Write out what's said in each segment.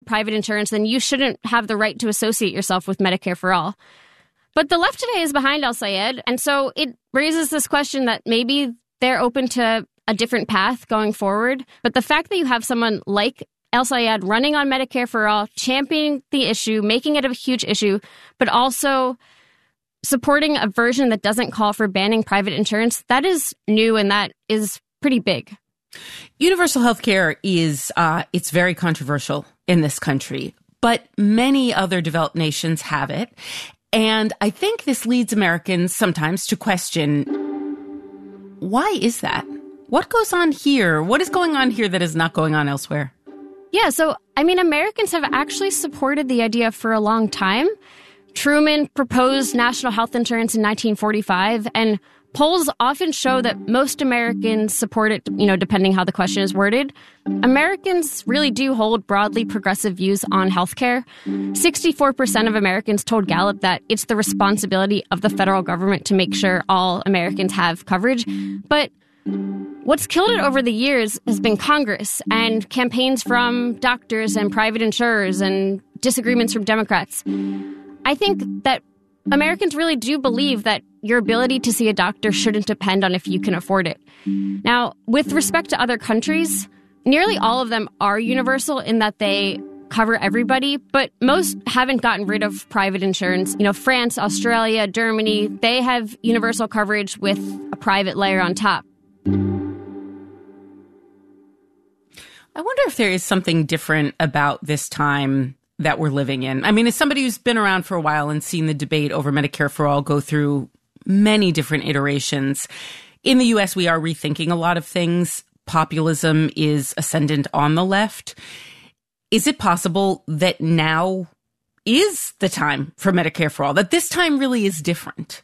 private insurance, then you shouldn't have the right to associate yourself with Medicare for All. But the left today is behind El-Sayed, and so it raises this question that maybe they're open to a different path going forward. But the fact that you have someone like El-Sayed running on Medicare for All, championing the issue, making it a huge issue, but also supporting a version that doesn't call for banning private insurance, that is new and that is pretty big. Universal health care is, it's very controversial in this country, but many other developed nations have it. And I think this leads Americans sometimes to question, why is that? What goes on here? What is going on here that is not going on elsewhere? Yeah, so, Americans have actually supported the idea for a long time. Truman proposed national health insurance in 1945, and polls often show that most Americans support it, depending how the question is worded. Americans really do hold broadly progressive views on healthcare. 64% of Americans told Gallup that it's the responsibility of the federal government to make sure all Americans have coverage. But what's killed it over the years has been Congress and campaigns from doctors and private insurers and disagreements from Democrats. I think that Americans really do believe that your ability to see a doctor shouldn't depend on if you can afford it. Now, with respect to other countries, nearly all of them are universal in that they cover everybody, but most haven't gotten rid of private insurance. France, Australia, Germany, they have universal coverage with a private layer on top. I wonder if there is something different about this time that we're living in. As somebody who's been around for a while and seen the debate over Medicare for All go through many different iterations, in the U.S., we are rethinking a lot of things. Populism is ascendant on the left. Is it possible that now is the time for Medicare for All, that this time really is different?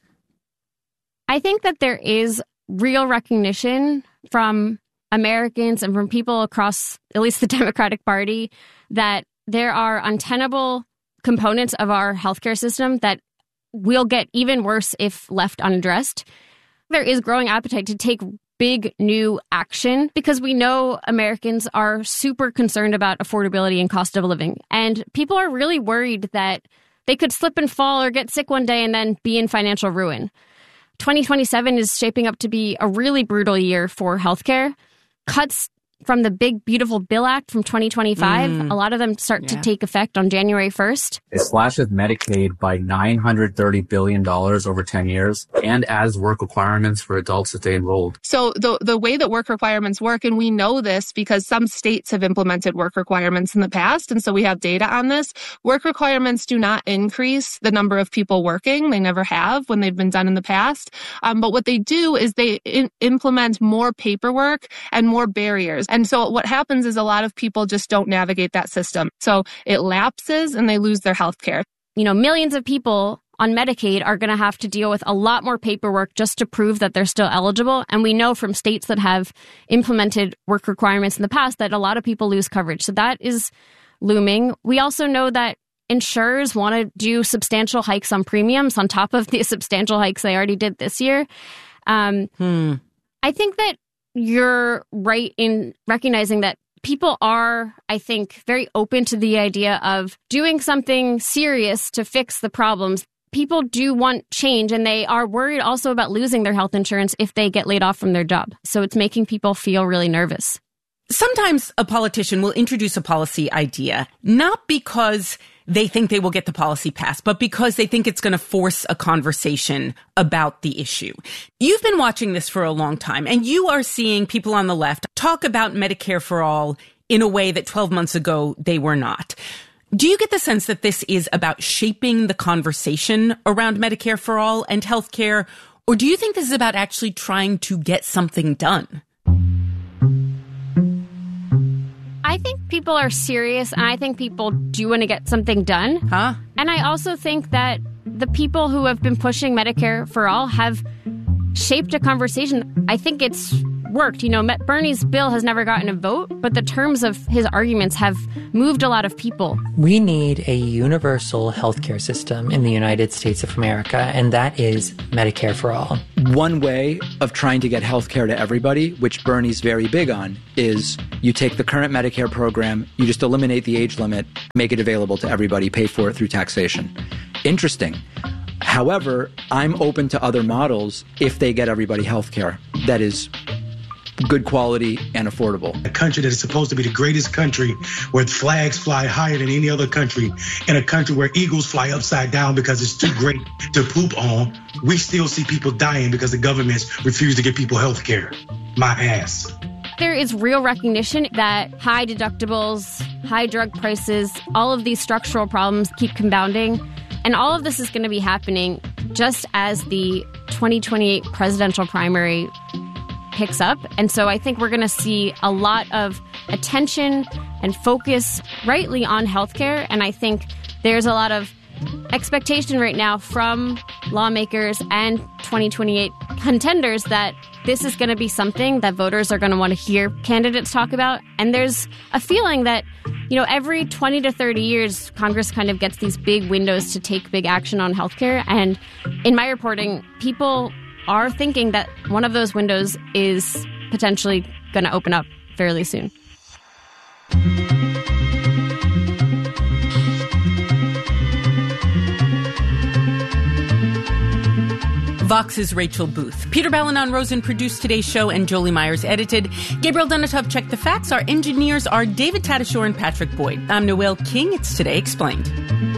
I think that there is real recognition from Americans and from people across at least the Democratic Party that there are untenable components of our healthcare system that will get even worse if left unaddressed. There is growing appetite to take big new action because we know Americans are super concerned about affordability and cost of living. And people are really worried that they could slip and fall or get sick one day and then be in financial ruin. 2027 is shaping up to be a really brutal year for healthcare. Cuts from the Big Beautiful Bill Act from 2025, a lot of them start to take effect on January 1st. It slashes Medicaid by $930 billion over 10 years and adds work requirements for adults if they enrolled. So the way that work requirements work, and we know this because some states have implemented work requirements in the past, and so we have data on this, work requirements do not increase the number of people working. They never have when they've been done in the past. But what they do is they implement more paperwork and more barriers. And so what happens is a lot of people just don't navigate that system. So it lapses and they lose their health care. Millions of people on Medicaid are going to have to deal with a lot more paperwork just to prove that they're still eligible. And we know from states that have implemented work requirements in the past that a lot of people lose coverage. So that is looming. We also know that insurers want to do substantial hikes on premiums on top of the substantial hikes they already did this year. I think that you're right in recognizing that people are, I think, very open to the idea of doing something serious to fix the problems. People do want change, and they are worried also about losing their health insurance if they get laid off from their job. So it's making people feel really nervous. Sometimes a politician will introduce a policy idea, not because they think they will get the policy passed, but because they think it's going to force a conversation about the issue. You've been watching this for a long time, and you are seeing people on the left talk about Medicare for All in a way that 12 months ago they were not. Do you get the sense that this is about shaping the conversation around Medicare for All and healthcare, or do you think this is about actually trying to get something done? I think people are serious, and I think people do want to get something done. And I also think that the people who have been pushing Medicare for All have shaped a conversation. I think it's worked. Bernie's bill has never gotten a vote, but the terms of his arguments have moved a lot of people. We need a universal healthcare system in the United States of America, and that is Medicare for all. One way of trying to get healthcare to everybody, which Bernie's very big on, is you take the current Medicare program, you just eliminate the age limit, make it available to everybody, pay for it through taxation. Interesting. However, I'm open to other models if they get everybody health care that is good quality and affordable. A country that is supposed to be the greatest country, where flags fly higher than any other country, in a country where eagles fly upside down because it's too great to poop on, we still see people dying because the governments refuse to give people health care. My ass. There is real recognition that high deductibles, high drug prices, all of these structural problems keep compounding. And all of this is going to be happening just as the 2028 presidential primary picks up. And so I think we're going to see a lot of attention and focus rightly on healthcare. And I think there's a lot of expectation right now from lawmakers and 2028 contenders that this is going to be something that voters are going to want to hear candidates talk about. And there's a feeling that, every 20 to 30 years, Congress kind of gets these big windows to take big action on healthcare. And in my reporting, people are thinking that one of those windows is potentially going to open up fairly soon. Vox's Rachel Booth. Peter Balonon-Rosen produced today's show, and Jolie Myers edited. Gabriel Donatov checked the facts. Our engineers are David Tadashore and Patrick Boyd. I'm Noelle King. It's Today Explained.